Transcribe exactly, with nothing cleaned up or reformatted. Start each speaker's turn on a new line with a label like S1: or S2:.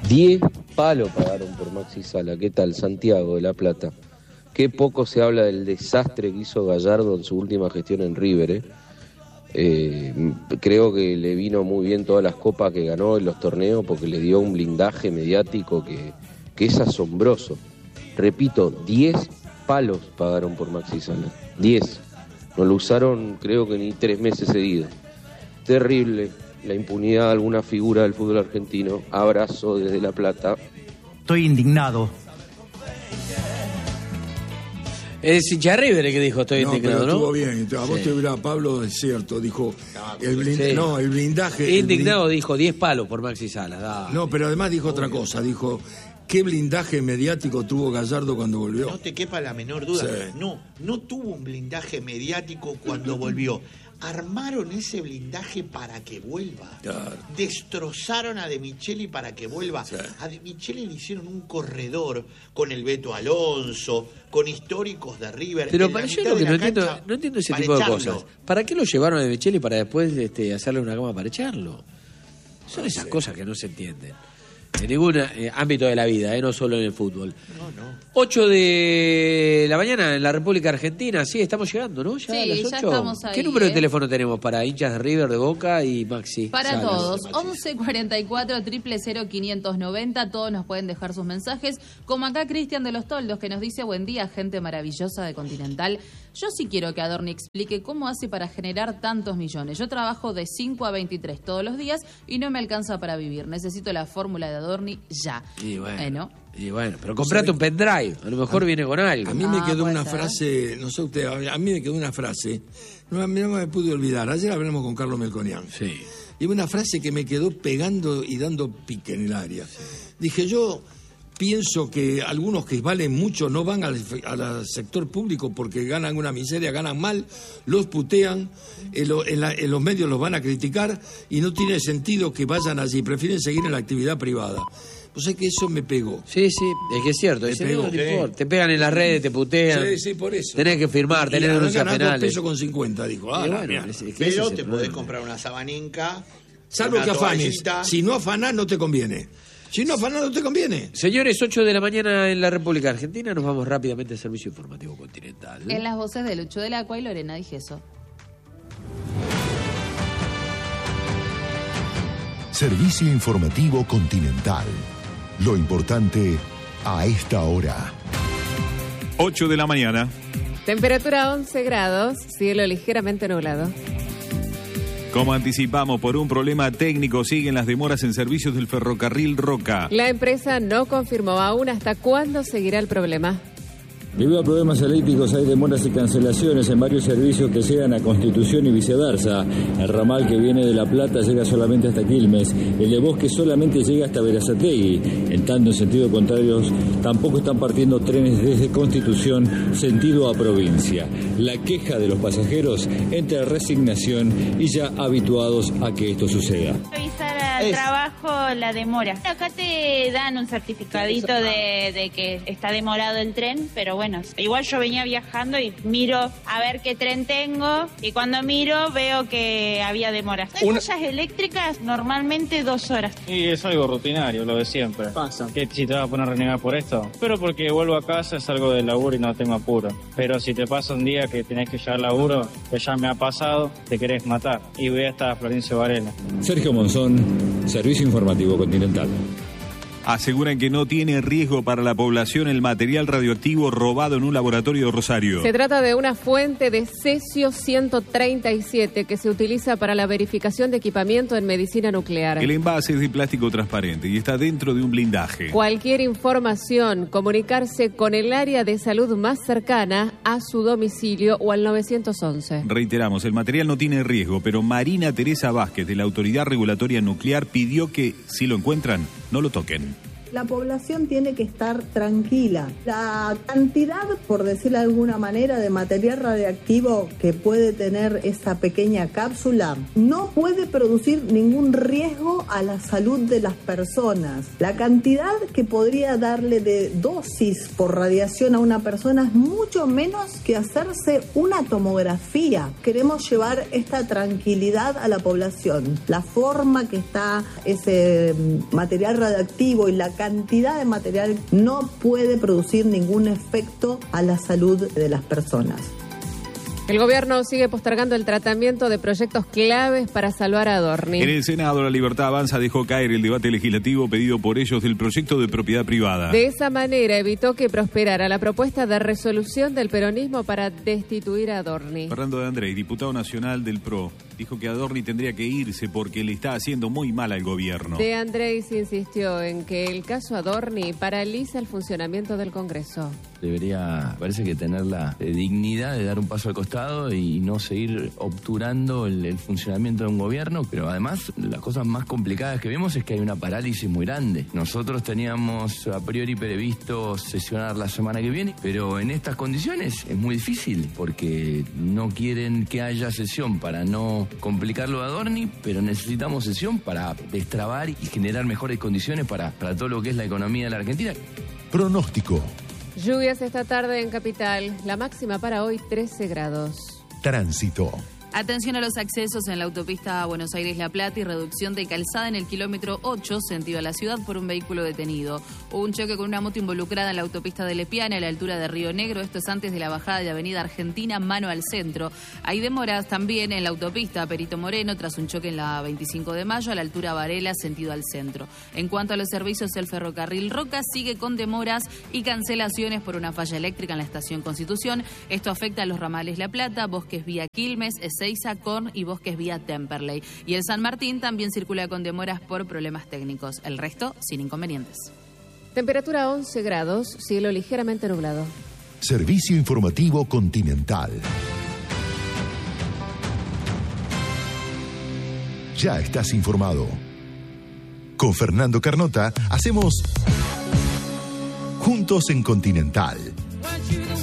S1: diez palos pagaron por Maxi Sala. ¿Qué tal, Santiago de La Plata? Qué poco se habla del desastre que hizo Gallardo en su última gestión en River, ¿eh? Eh, creo que le vino muy bien todas las copas que ganó en los torneos porque le dio un blindaje mediático que, que es asombroso. Repito, diez palos pagaron por Maxi Sala. diez. No lo usaron creo que ni tres meses seguidos. Terrible la impunidad de alguna figura del fútbol argentino. Abrazo desde La Plata.
S2: Estoy indignado.
S3: Es hincha River el que dijo estoy
S4: no,
S3: indignado,
S4: pero
S3: ¿no?
S4: Estuvo bien. A vos
S3: sí.
S4: te hubiera, Pablo, es cierto, dijo. El blind... sí. No, el blindaje.
S3: Indignado
S4: el blind...
S3: dijo diez palos por Maxi Sala. Dale.
S4: No, pero además dijo otra cosa. Dijo, ¿qué blindaje mediático tuvo Gallardo cuando volvió?
S5: No te quepa la menor duda.
S4: Sí.
S5: No, no tuvo un blindaje mediático cuando volvió. Armaron ese blindaje para que vuelva.
S4: Claro.
S5: Destrozaron a De Micheli para que vuelva.
S4: Sí.
S5: A De Micheli le hicieron un corredor con el Beto Alonso, con históricos de River.
S3: Pero para yo lo que no entiendo, no entiendo ese tipo echarlo. de cosas. ¿Para qué lo llevaron a De Micheli para después este, hacerle una cama para echarlo? Son esas sí. cosas que no se entienden. En ningún eh, ámbito de la vida, eh, no solo en el fútbol. No, no. ocho de la mañana en la República Argentina. Sí, estamos llegando, ¿no? Ya
S6: sí,
S3: a las ocho.
S6: Ya estamos ahí.
S3: ¿Qué número
S6: eh?
S3: de teléfono tenemos para hinchas de River, de Boca y Maxi?
S6: Para
S3: Salas?
S6: todos. once cuarenta y cuatro, cero cero cero, quinientos noventa. Todos nos pueden dejar sus mensajes. Como acá Cristian de los Toldos, que nos dice: buen día, gente maravillosa de Continental. Yo sí quiero que Adorni explique cómo hace para generar tantos millones. Yo trabajo de cinco a veintitrés todos los días y no me alcanza para vivir. Necesito la fórmula de Adorni ya.
S3: Y bueno,
S6: ¿Eh, no?
S3: y bueno pero comprate un pendrive. A lo mejor a, viene con algo.
S4: A mí me
S6: ah,
S4: quedó una
S6: ser.
S4: frase, no sé usted, a mí me quedó una frase. No, no me pude olvidar. Ayer hablamos con Carlos Melconian.
S3: Sí.
S4: Y una frase que me quedó pegando y dando pique en el área. Sí. Dije yo... Pienso que algunos que valen mucho no van al, al sector público porque ganan una miseria, ganan mal, los putean, en, lo, en, la, en los medios los van a criticar y no tiene sentido que vayan allí, prefieren seguir en la actividad privada. Pues es que eso me pegó.
S3: Sí, sí, es que es cierto.
S4: Me
S3: ese
S4: pegó.
S3: No te, importa. Te pegan en las redes, te putean.
S4: Sí, sí, por eso.
S3: Tenés que firmar, tenés denuncias penales.
S4: dos pesos con cincuenta, dijo. Ah,
S5: bueno, es, es que pero te podés comprar una sabaninca.
S4: Salvo que afanes. Si no afanás, no te conviene. Si no afanás, no te conviene.
S3: Señores, ocho de la mañana en la República Argentina. Nos vamos rápidamente al Servicio Informativo Continental.
S6: En las voces de Lucho del Acua y Lorena Di Gesso.
S7: Servicio Informativo Continental. Lo importante a esta hora.
S8: ocho de la mañana.
S9: Temperatura once grados, cielo ligeramente nublado.
S8: Como anticipamos, por un problema técnico siguen las demoras en servicios del ferrocarril Roca.
S9: La empresa no confirmó aún hasta cuándo seguirá el problema.
S10: Debido a problemas eléctricos hay demoras y cancelaciones en varios servicios que llegan a Constitución y viceversa. El ramal que viene de La Plata llega solamente hasta Quilmes, el de Bosque solamente llega hasta Berazategui. En tanto, en sentido contrario, tampoco están partiendo trenes desde Constitución sentido a provincia. La queja de los pasajeros entre resignación y ya habituados a que esto suceda.
S11: Avisar al trabajo la demora. Acá te dan un certificadito de, de que está demorado el tren, pero bueno, igual yo venía viajando y miro a ver qué tren tengo y cuando miro veo que había demoras. Hay
S12: Una...
S11: ollas eléctricas normalmente dos horas.
S12: Y es algo rutinario, lo de siempre. Pasa. ¿Qué, si te vas a poner a renegar por esto? Pero porque vuelvo a casa, es algo de laburo y no tengo apuro. Pero si te pasa un día que tenés que llevar laburo, que ya me ha pasado, te querés matar. Y voy a estar a Florencio Varela.
S10: Sergio Monzón, Servicio Informativo Continental.
S8: Aseguran que no tiene riesgo para la población el material radioactivo robado en un laboratorio de Rosario.
S9: Se trata de una fuente de cesio ciento treinta y siete que se utiliza para la verificación de equipamiento en medicina nuclear.
S8: El envase es de plástico transparente y está dentro de un blindaje.
S9: Cualquier información, comunicarse con el área de salud más cercana a su domicilio o al nueve once.
S8: Reiteramos, el material no tiene riesgo, pero Marina Teresa Vázquez, de la Autoridad Regulatoria Nuclear, pidió que, si lo encuentran, no lo toquen.
S13: La población tiene que estar tranquila. La cantidad, por decirlo de alguna manera, de material radiactivo que puede tener esa pequeña cápsula no puede producir ningún riesgo a la salud de las personas. La cantidad que podría darle de dosis por radiación a una persona es mucho menos que hacerse una tomografía. Queremos llevar esta tranquilidad a la población. La forma que está ese material radiactivo y la cantidad de material no puede producir ningún efecto a la salud de las personas.
S9: El gobierno sigue postergando el tratamiento de proyectos claves para salvar a Adorni.
S8: En el Senado, La Libertad Avanza dejó caer el debate legislativo pedido por ellos del proyecto de propiedad privada.
S9: De esa manera evitó que prosperara la propuesta de resolución del peronismo para destituir a Adorni.
S8: Fernando de Andrés, diputado nacional del P R O, dijo que Adorni tendría que irse porque le está haciendo muy mal al gobierno.
S9: De Andrés insistió en que el caso Adorni paraliza el funcionamiento del Congreso.
S14: Debería, parece que tener la dignidad de dar un paso al costado y no seguir obturando el, el funcionamiento de un gobierno, pero además las cosas más complicadas que vemos es que hay una parálisis muy grande. Nosotros teníamos a priori previsto sesionar la semana que viene, pero en estas condiciones es muy difícil porque no quieren que haya sesión para no complicarlo a Adorni, pero necesitamos sesión para destrabar y generar mejores condiciones para, para todo lo que es la economía de la Argentina.
S7: Pronóstico.
S9: Lluvias esta tarde en Capital. La máxima para hoy, trece grados.
S7: Tránsito.
S6: Atención a los accesos en la autopista Buenos Aires-La Plata y reducción de calzada en el kilómetro ocho, sentido a la ciudad, por un vehículo detenido. Hubo un choque con una moto involucrada en la autopista de Lepiana, a la altura de Río Negro. Esto es antes de la bajada de Avenida Argentina, mano al centro. Hay demoras también en la autopista Perito Moreno, tras un choque en la veinticinco de mayo, a la altura Varela, sentido al centro. En cuanto a los servicios, el ferrocarril Roca sigue con demoras y cancelaciones por una falla eléctrica en la estación Constitución. Esto afecta a los ramales La Plata, Bosques vía Quilmes, Ezeiza, Corn y Bosques vía Temperley. Y el San Martín también circula con demoras por problemas técnicos. El resto sin inconvenientes.
S9: Temperatura once grados, cielo ligeramente nublado.
S7: Servicio informativo Continental. Ya estás informado. Con Fernando Carnota hacemos Juntos en Continental.